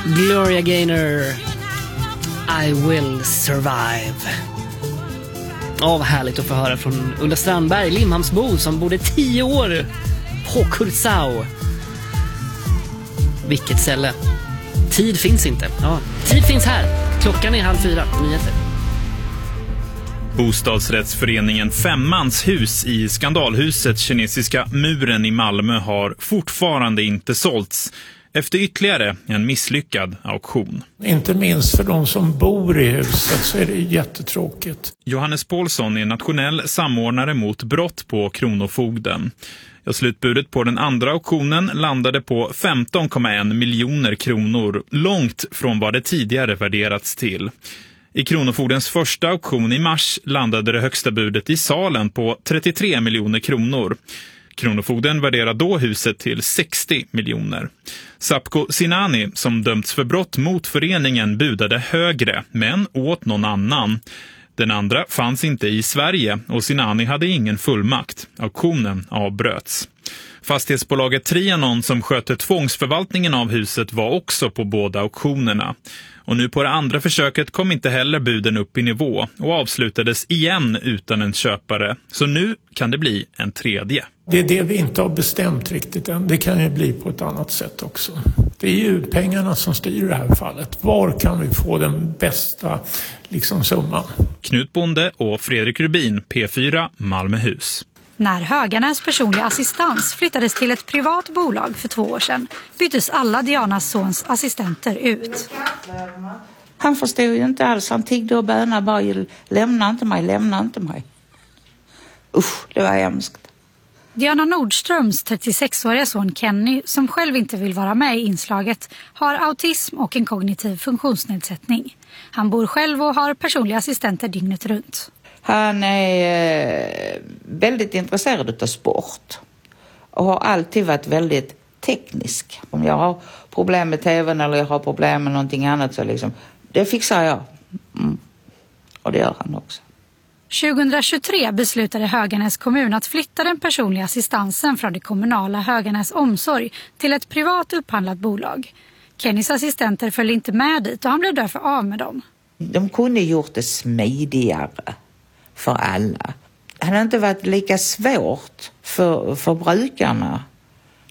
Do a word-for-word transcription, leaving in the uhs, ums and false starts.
Gloria Gaynor, I will survive. Ja, vad härligt att få höra från Ulla Strandberg, Limhamnsbo, som bodde tio år på Kursau. Vilket ställe. Tid finns inte. Ja, tid finns här. Klockan är halv fyra. Nyheter. Bostadsrättsföreningen Femmans hus i skandalhuset Kinesiska muren i Malmö har fortfarande inte sålts efter ytterligare en misslyckad auktion. Inte minst för de som bor i huset så är det jättetråkigt. Johannes Paulsson är nationell samordnare mot brott på Kronofogden. Ja, slutbudet på den andra auktionen landade på femton komma en miljoner kronor, långt från vad det tidigare värderats till. I Kronofogdens första auktion i mars landade det högsta budet i salen på trettiotre miljoner kronor. Kronofogden värderade då huset till sextio miljoner. Sapko Sinani, som dömts för brott mot föreningen, budade högre, men åt någon annan. Den andra fanns inte i Sverige och Sinani hade ingen fullmakt. Auktionen avbröts. Fastighetsbolaget Trianon, som sköter tvångsförvaltningen av huset, var också på båda auktionerna. Och nu på det andra försöket kom inte heller buden upp i nivå och avslutades igen utan en köpare. Så nu kan det bli en tredje. Det är det vi inte har bestämt riktigt än. Det kan ju bli på ett annat sätt också. Det är ju pengarna som styr det här fallet. Var kan vi få den bästa liksom, summan? Knut Bonde och Fredrik Rubin, P fyra, Malmöhus. När Höganäs personliga assistans flyttades till ett privat bolag för två år sedan byttes alla Dianas sons assistenter ut. Han förstod ju inte alls. Han tiggde och bönade bara, lämna inte mig, lämna inte mig. Usch, det var hemskt. Diana Nordströms trettiosexåriga son Kenny, som själv inte vill vara med i inslaget, har autism och en kognitiv funktionsnedsättning. Han bor själv och har personliga assistenter dygnet runt. Han är väldigt intresserad av sport och har alltid varit väldigt teknisk. Om jag har problem med tvn eller jag har problem med någonting annat så liksom, det fixar jag. Mm. Och det gör han också. tjugohundratjugotre beslutade Höganäs kommun att flytta den personliga assistansen från det kommunala Höganäs omsorg till ett privat upphandlat bolag. Kennys assistenter följde inte med dit och han blev därför av med dem. De kunde gjort det smidigare för alla. Det hade inte varit lika svårt för, för brukarna